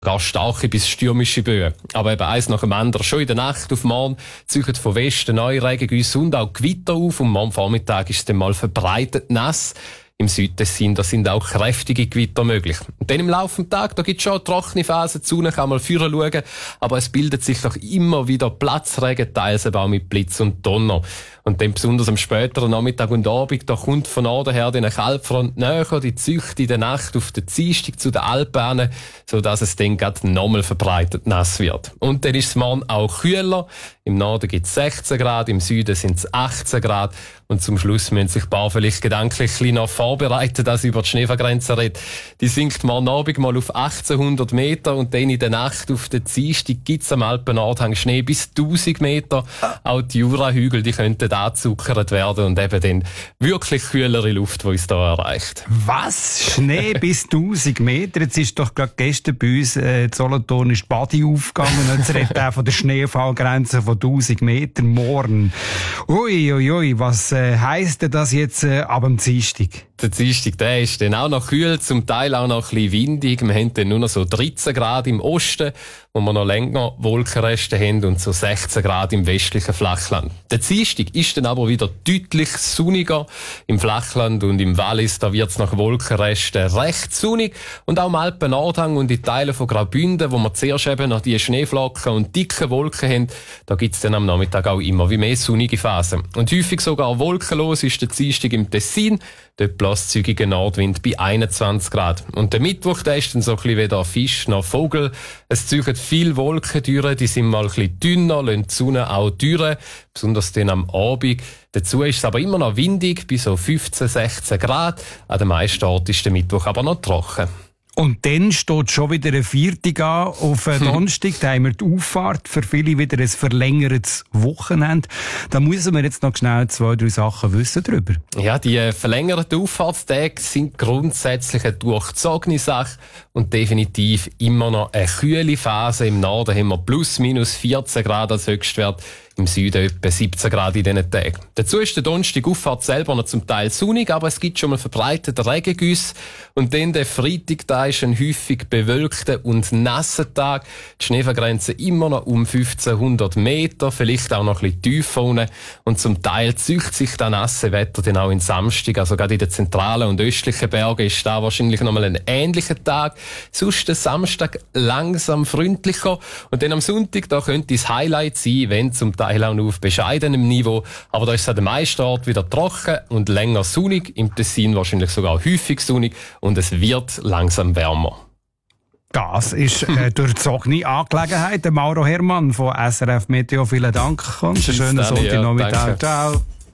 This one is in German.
Gar starke bis stürmische Böen. Aber eben eins nach dem anderen. Schon in der Nacht auf morgen ziehen von Westen neue Regengüsse und auch Gewitter auf. Und morgen Vormittag ist es dann mal verbreitet nass. Im Südtessin, da sind auch kräftige Gewitter möglich. Und dann im Laufe des Tages, da gibt es schon trockene Phasen, die Sonne kann mal führen schauen, aber es bildet sich doch immer wieder Platzregen, teils auch mit Blitz und Donner. Und dann besonders am späteren Nachmittag und Abend, da kommt von Norden her eine Kaltfront näher, die zieht in der Nacht auf den Dienstag zu den Alpen, sodass es dann gerade nochmal verbreitet nass wird. Und dann ist es morgen auch kühler. Im Norden gibt es 16 Grad, im Süden sind es 18 Grad. Und zum Schluss müssen sich ein paar vielleicht gedanklich noch vorbereiten, dass sie über die Schneefallgrenze reden. Die sinkt morgen Abend mal auf 1800 Meter und dann in der Nacht auf den Dienstag gibt es am Alpennordhang Schnee bis 1000 Meter. Auch die Jurahügel, die könnten angezuckert werden und eben dann wirklich kühlere Luft, die uns da erreicht. Was? Schnee bis 1000 Meter? Jetzt ist doch gerade gestern bei uns in Solothurn ist die Badi aufgegangen und jetzt redet auch von der Schneefallgrenze von 1000 Meter morgen. Ui, was heisst denn das jetzt ab dem Dienstag? Der Dienstag, der ist dann auch noch kühl, zum Teil auch noch ein bisschen windig. Wir haben dann nur noch so 13 Grad im Osten, wo wir noch länger Wolkenreste haben und so 16 Grad im westlichen Flachland. Der Dienstag ist dann aber wieder deutlich sonniger. Im Flachland und im Wallis, da wird's nach Wolkenresten recht sonnig. Und auch im Alpen-Nordhang und in Teilen von Graubünden, wo wir zuerst eben noch die Schneeflocken und dicke Wolken haben, da gibt's dann am Nachmittag auch immer wie mehr sonnige Phasen. Und häufig sogar wolkenlos ist der Dienstag im Tessin. Dort bläst zügiger Nordwind bei 21 Grad. Und der Mittwoch, der ist dann so ein bisschen weder Fisch noch Vogel. Es ziehen viele Wolken durch, die sind mal ein bisschen dünner, lassen die Sonne auch durch, besonders dann am Abend. Dazu ist es aber immer noch windig, bei so 15, 16 Grad. An den meisten Orten ist der Mittwoch aber noch trocken. Und dann steht schon wieder ein Viertag an auf Donnerstag. Da haben wir die Auffahrt. Für viele wieder ein verlängertes Wochenende. Da müssen wir jetzt noch schnell 2, 3 Sachen wissen drüber. Ja, die verlängerten Auffahrtstage sind grundsätzlich eine durchzogene Sache und definitiv immer noch eine kühle Phase. Im Norden haben wir plus minus 14 Grad als Höchstwert. Im Süden etwa 17 Grad in diesen Tagen. Dazu ist der Donnerstag Auffahrt selber noch zum Teil sonnig, aber es gibt schon mal verbreitete Regengüsse. Und dann der Freitag, da ist ein häufig bewölkter und nasser Tag. Die Schneefallgrenze immer noch um 1500 Meter, vielleicht auch noch ein bisschen tiefer unten. Und zum Teil zieht sich das nasse Wetter dann auch in Samstag. Also gerade in den zentralen und östlichen Bergen ist da wahrscheinlich nochmal ein ähnlicher Tag. Sonst der Samstag langsam freundlicher. Und dann am Sonntag, da könnte das Highlight sein, wenn zum Teil auch nur auf bescheidenem Niveau. Aber da ist es an den meisten Orten wieder trocken und länger sonnig. Im Tessin wahrscheinlich sogar häufig sonnig. Und es wird langsam wärmer. Das ist durchzogene Angelegenheit. Der Mauro Hermann von SRF Meteo. Vielen Dank und einen schönen Sonntagnachmittag. Ciao.